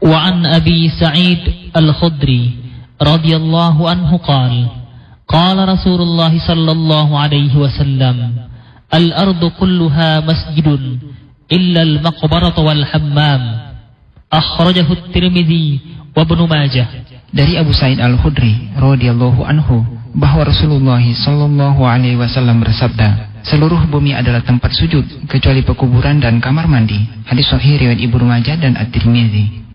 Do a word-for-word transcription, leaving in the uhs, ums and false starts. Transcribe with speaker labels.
Speaker 1: وعن أبي سعيد الخدري رضي الله عنه قال قال رسول الله صلى الله عليه وسلم الأرض كلها مسجد إلا المقبرة والحمام أخرجه الترمذي وابن ماجه.
Speaker 2: Dari Abu Sa'id Al-Khudri radhiyallahu anhu bahwa Rasulullah sallallahu alaihi wasallam bersabda, seluruh bumi adalah tempat sujud kecuali pekuburan dan kamar mandi. Hadis sahih riwayat Ibnu Majah dan At-Tirmizi.